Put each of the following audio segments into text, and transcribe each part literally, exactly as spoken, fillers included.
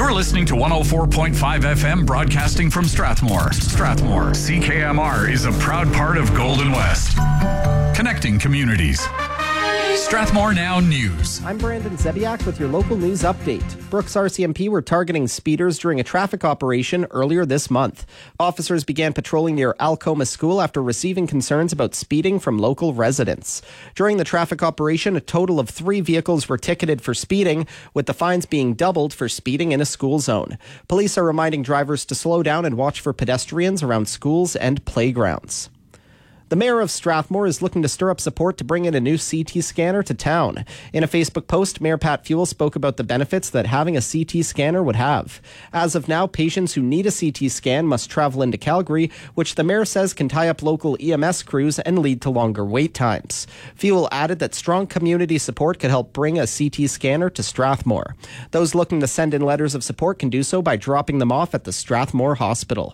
You're listening to one oh four point five F M broadcasting from Strathmore. Strathmore, C K M R is a proud part of Golden West. Connecting communities. Strathmore Now News. I'm Brandon Zebiak with your local news update. Brooks R C M P were targeting speeders during a traffic operation earlier this month. Officers began patrolling near Alcoma School after receiving concerns about speeding from local residents. During the traffic operation, a total of three vehicles were ticketed for speeding, with the fines being doubled for speeding in a school zone. Police are reminding drivers to slow down and watch for pedestrians around schools and playgrounds. The mayor of Strathmore is looking to stir up support to bring in a new C T scanner to town. In a Facebook post, Mayor Pat Fuel spoke about the benefits that having a C T scanner would have. As of now, patients who need a C T scan must travel into Calgary, which the mayor says can tie up local E M S crews and lead to longer wait times. Fuel added that strong community support could help bring a C T scanner to Strathmore. Those looking to send in letters of support can do so by dropping them off at the Strathmore Hospital.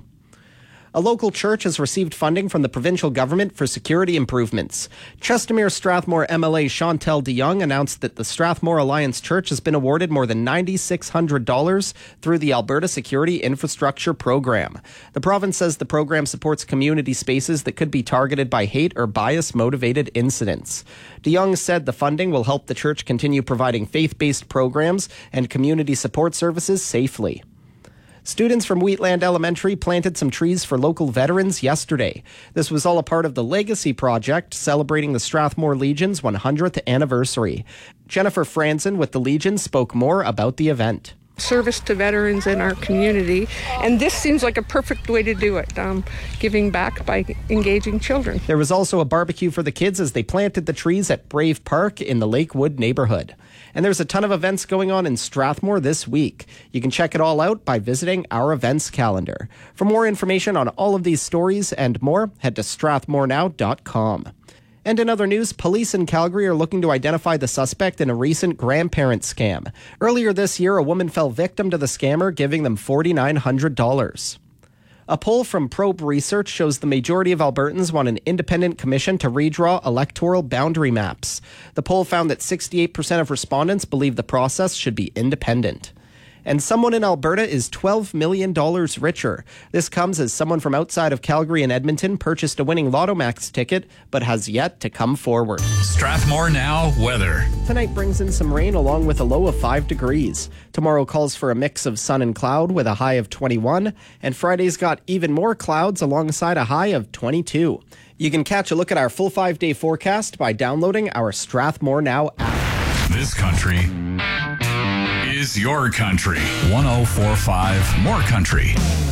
A local church has received funding from the provincial government for security improvements. Chestermere Strathmore M L A Chantel DeYoung announced that the Strathmore Alliance Church has been awarded more than nine thousand six hundred dollars through the Alberta Security Infrastructure Program. The province says the program supports community spaces that could be targeted by hate or bias-motivated incidents. DeYoung said the funding will help the church continue providing faith-based programs and community support services safely. Students from Wheatland Elementary planted some trees for local veterans yesterday. This was all a part of the Legacy Project, celebrating the Strathmore Legion's one hundredth anniversary. Jennifer Franzen with the Legion spoke more about the event. Service to veterans in our community, and this seems like a perfect way to do it, um, giving back by engaging children. There was also a barbecue for the kids as they planted the trees at Brave Park in the Lakewood neighborhood. And there's a ton of events going on in Strathmore this week. You can check it all out by visiting our events calendar. For more information on all of these stories and more, head to strathmore now dot com. And in other news, police in Calgary are looking to identify the suspect in a recent grandparent scam. Earlier this year, a woman fell victim to the scammer, giving them four thousand nine hundred dollars. A poll from Probe Research shows the majority of Albertans want an independent commission to redraw electoral boundary maps. The poll found that sixty-eight percent of respondents believe the process should be independent. And someone in Alberta is twelve million dollars richer. This comes as someone from outside of Calgary and Edmonton purchased a winning Lotto Max ticket, but has yet to come forward. Strathmore Now weather. Tonight brings in some rain along with a low of five degrees. Tomorrow calls for a mix of sun and cloud with a high of twenty-one. And Friday's got even more clouds alongside a high of twenty-two. You can catch a look at our full five-day forecast by downloading our Strathmore Now app. This country is your country. one oh four point five More Country.